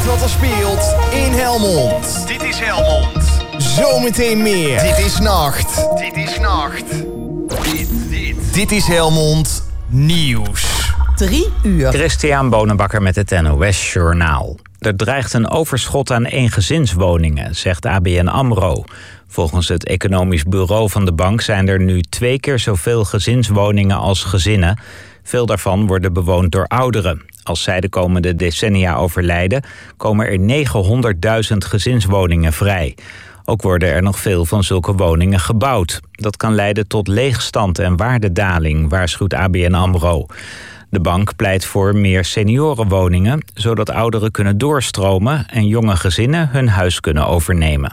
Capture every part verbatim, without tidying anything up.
wat er speelt in Helmond. Dit is Helmond. Zometeen meer. Dit is Nacht. Dit is Nacht. Dit, dit. Dit is Helmond Nieuws. Drie uur. Christian Bonenbakker met het N O S Journaal. Er dreigt een overschot aan eengezinswoningen, zegt A B N AMRO. Volgens het economisch bureau van de bank zijn er nu twee keer zoveel gezinswoningen als gezinnen. Veel daarvan worden bewoond door ouderen. Als zij de komende decennia overlijden, komen er negenhonderdduizend gezinswoningen vrij. Ook worden er nog veel van zulke woningen gebouwd. Dat kan leiden tot leegstand en waardedaling, waarschuwt A B N AMRO. De bank pleit voor meer seniorenwoningen, zodat ouderen kunnen doorstromen en jonge gezinnen hun huis kunnen overnemen.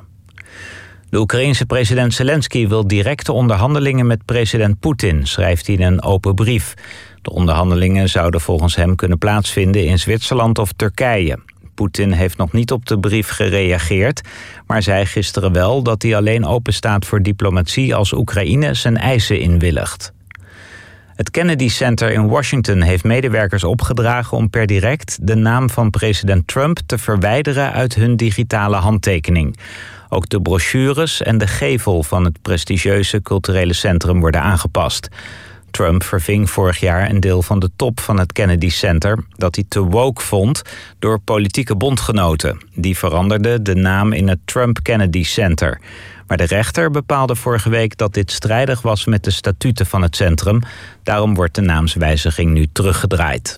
De Oekraïense president Zelensky wil directe onderhandelingen met president Poetin, schrijft hij in een open brief. De onderhandelingen zouden volgens hem kunnen plaatsvinden in Zwitserland of Turkije. Poetin heeft nog niet op de brief gereageerd, maar zei gisteren wel dat hij alleen openstaat voor diplomatie als Oekraïne zijn eisen inwilligt. Het Kennedy Center in Washington heeft medewerkers opgedragen om per direct de naam van president Trump te verwijderen uit hun digitale handtekening. Ook de brochures en de gevel van het prestigieuze culturele centrum worden aangepast. Trump verving vorig jaar een deel van de top van het Kennedy Center dat hij te woke vond door politieke bondgenoten. Die veranderden de naam in het Trump Kennedy Center. Maar de rechter bepaalde vorige week dat dit strijdig was met de statuten van het centrum. Daarom wordt de naamswijziging nu teruggedraaid.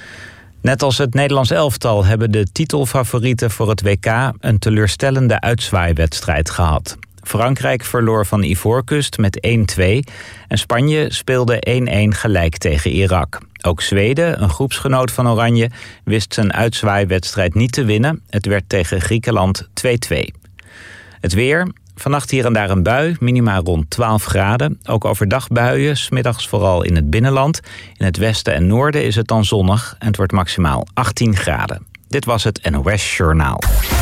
Net als het Nederlands elftal hebben de titelfavorieten voor het W K een teleurstellende uitzwaaiwedstrijd gehad. Frankrijk verloor van Ivoorkust met één twee en Spanje speelde één-één gelijk tegen Irak. Ook Zweden, een groepsgenoot van Oranje, wist zijn uitzwaaiwedstrijd niet te winnen. Het werd tegen Griekenland twee-twee. Het weer. Vannacht hier en daar een bui, minima rond twaalf graden. Ook overdag buien, 's middags vooral in het binnenland. In het westen en noorden is het dan zonnig en het wordt maximaal achttien graden. Dit was het N O S Journaal.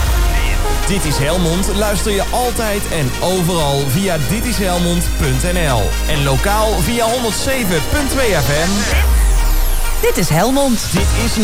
Dit is Helmond luister je altijd en overal via dit is helmond punt n l. En lokaal via honderdzeven punt twee F M. Dit is Helmond. Dit is